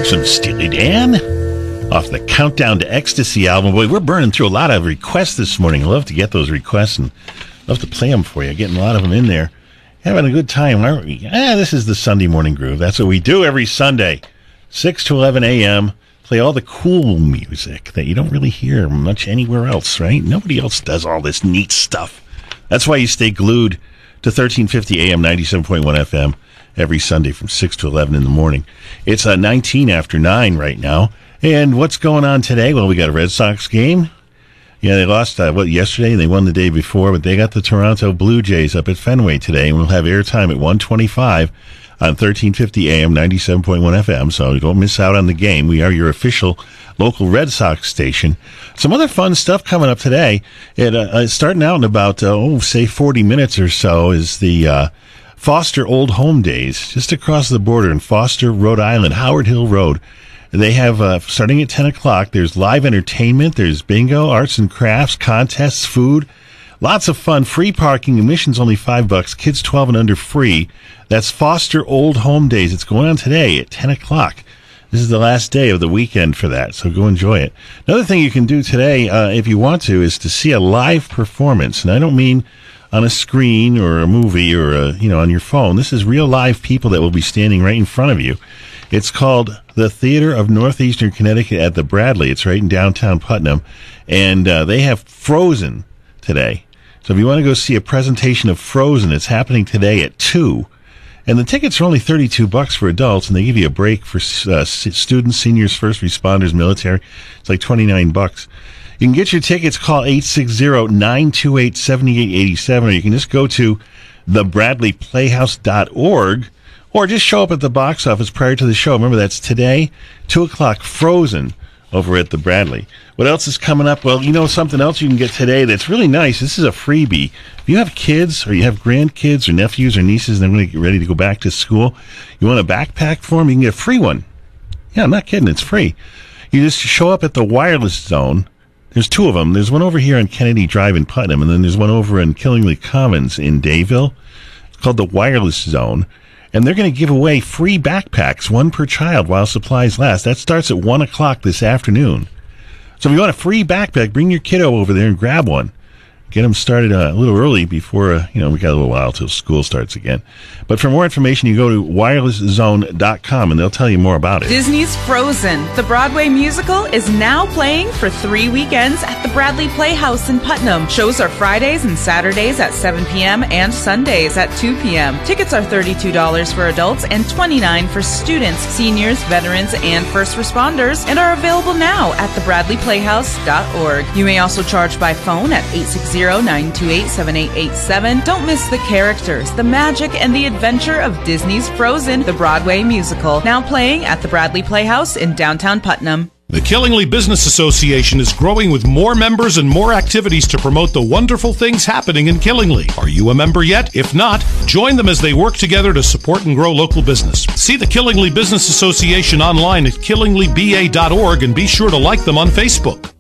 Some Steely Dan off the Countdown to Ecstasy album. Boy, we're burning through a lot of requests this morning. I love to get those requests and love to play them for you. Getting a lot of them in there. Having a good time, aren't we? This is the Sunday Morning Groove. That's what we do every Sunday, 6 to 11 a.m. Play all the cool music that you don't really hear much anywhere else, right? Nobody else does all this neat stuff. That's why you stay glued to 1350 AM, 97.1 FM every Sunday from 6 to 11 in the morning. It's 19 after 9 right now. And what's going on today? Well, we got a Red Sox game. Yeah, they lost yesterday. They won the day before, but they got the Toronto Blue Jays up at Fenway today, and we'll have airtime at 1:25 on 1350 AM, 97.1 FM, so don't miss out on the game. We are your official local Red Sox station. Some other fun stuff coming up today. Starting out in about, 40 minutes or so is the Foster Old Home Days, just across the border in Foster, Rhode Island, Howard Hill Road. They have, starting at 10 o'clock, there's live entertainment, there's bingo, arts and crafts, contests, food, lots of fun, free parking, admission's only $5, kids 12 and under free. That's Foster Old Home Days. It's going on today at 10 o'clock. This is the last day of the weekend for that, so go enjoy it. Another thing you can do today, if you want to, is to see a live performance. And I don't mean on a screen or a movie or, on your phone. This is real live people that will be standing right in front of you. It's called the Theater of Northeastern Connecticut at the Bradley. It's right in downtown Putnam. And they have Frozen today. So if you want to go see a presentation of Frozen, it's happening today at 2. And the tickets are only $32 for adults, and they give you a break for students, seniors, first responders, military. It's like $29. You can get your tickets, call 860-928-7887, or you can just go to thebradleyplayhouse.org, or just show up at the box office prior to the show. Remember, that's today, 2 o'clock, Frozen, over at the Bradley. What else is coming up? Well, something else you can get today that's really nice. This is a freebie. If you have kids or you have grandkids or nephews or nieces and they're going to get ready to go back to school, you want a backpack for them, you can get a free one. Yeah, I'm not kidding. It's free. You just show up at the Wireless Zone. There's 2 of them. There's one over here on Kennedy Drive in Putnam, and then there's one over in Killingley Commons in Dayville. It's called the Wireless Zone. And they're going to give away free backpacks, 1 per child, while supplies last. That starts at 1 o'clock this afternoon. So if you want a free backpack, bring your kiddo over there and grab one. Get them started a little early before, we got a little while till school starts again. But for more information, you go to wirelesszone.com, and they'll tell you more about it. Disney's Frozen, the Broadway musical, is now playing for 3 weekends at the Bradley Playhouse in Putnam. Shows are Fridays and Saturdays at 7 p.m. and Sundays at 2 p.m. Tickets are $32 for adults and $29 for students, seniors, veterans, and first responders, and are available now at thebradleyplayhouse.org. You may also charge by phone at 860-928-7887. Don't miss the characters, the magic, and the adventure of Disney's Frozen, the Broadway musical. Now playing at the Bradley Playhouse in downtown Putnam. The Killingly Business Association is growing with more members and more activities to promote the wonderful things happening in Killingly. Are you a member yet? If not, join them as they work together to support and grow local business. See the Killingly Business Association online at killinglyba.org and be sure to like them on Facebook.